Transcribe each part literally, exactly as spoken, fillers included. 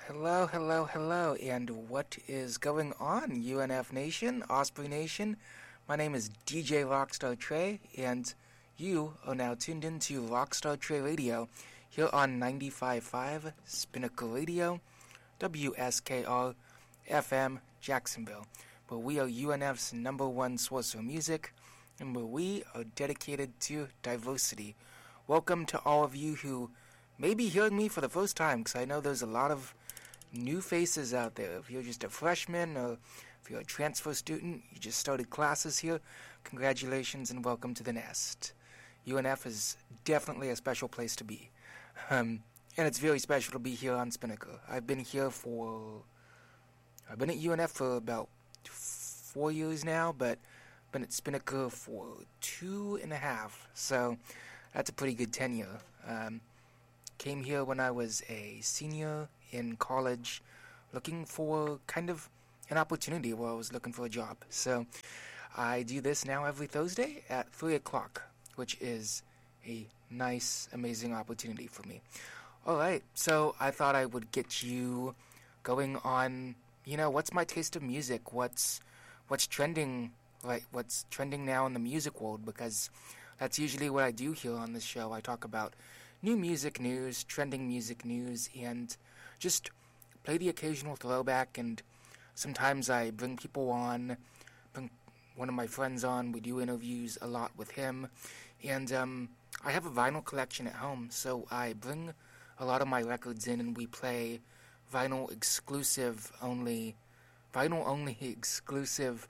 Hello, hello, hello, and what is going on, U N F Nation, Osprey Nation? My name is D J Rockstar Trey, and you are now tuned into Rockstar Trey Radio here on ninety-five point five Spinnaker Radio, W S K R F M Jacksonville, where we are U N F's number one source of music, and where we are dedicated to diversity. Welcome to all of you who may be hearing me for the first time, because I know there's a lot of new faces out there. If you're just a freshman or if you're a transfer student, you just started classes here, congratulations and welcome to the nest. U N F is definitely a special place to be. Um, and it's very special to be here on Spinnaker. I've been here for... I've been at U N F for about four years now, but I've been at Spinnaker for two and a half. So that's a pretty good tenure. Um, came here when I was a senior in college, looking for kind of an opportunity where I was looking for a job. So I do this now every Thursday at three o'clock, which is a nice, amazing opportunity for me. Alright, so I thought I would get you going on, you know, what's my taste of music, what's what's trending, like what's trending now in the music world, because that's usually what I do here on this show. I talk about new music news, trending music news, and just play the occasional throwback, and sometimes I bring people on, bring one of my friends on, we do interviews a lot with him, and um, I have a vinyl collection at home, so I bring a lot of my records in and we play vinyl exclusive only, vinyl only exclusive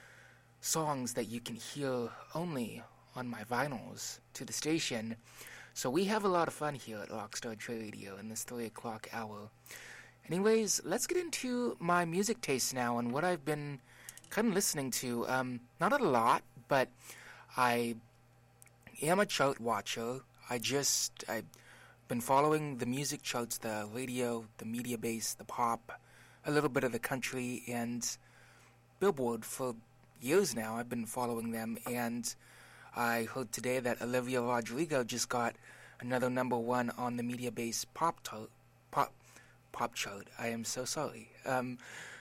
songs that you can hear only on my vinyls to the station. So we have a lot of fun here at Rockstar Trey Radio in this three o'clock hour. Anyways, let's get into my music taste now and what I've been kind of listening to. Um, not a lot, but I am a chart watcher. I just, I've been following the music charts, the radio, the media base, the pop, a little bit of the country, and Billboard for years now. I've been following them, and I heard today that Olivia Rodrigo just got another number one on the media base pop to- pop pop chart. I am so sorry. Um,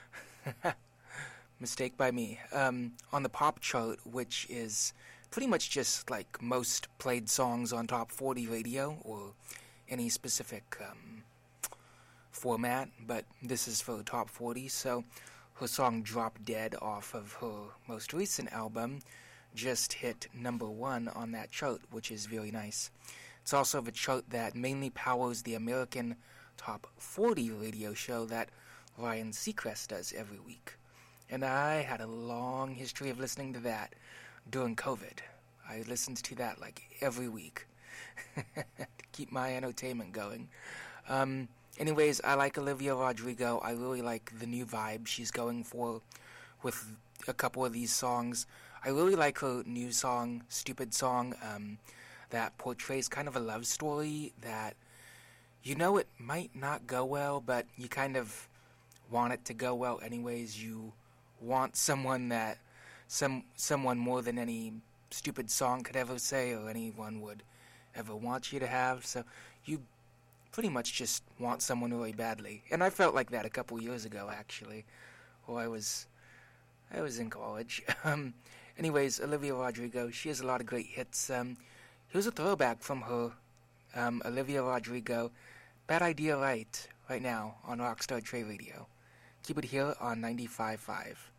mistake by me. Um, on the pop chart, which is pretty much just like most played songs on top forty radio or any specific um, format, but this is for top forty. So her song Drop Dead off of her most recent album just hit number one on that chart, which is very nice. It's also the chart that mainly powers the American Top forty radio show that Ryan Seacrest does every week. And I had a long history of listening to that during COVID. I listened to that like every week to keep my entertainment going. Um, anyways, I like Olivia Rodrigo. I really like the new vibe she's going for with a couple of these songs. I really like her new song, Stupid Song, um, that portrays kind of a love story that, you know, it might not go well, but you kind of want it to go well anyways. You want someone that, some someone more than any stupid song could ever say or anyone would ever want you to have. So you pretty much just want someone really badly. And I felt like that a couple years ago, actually, while I was, I was in college. Um... Anyways, Olivia Rodrigo, she has a lot of great hits. Um, here's a throwback from her, um, Olivia Rodrigo, Bad Idea Right, right now on Rockstar Trey Radio. Keep it here on ninety-five point five.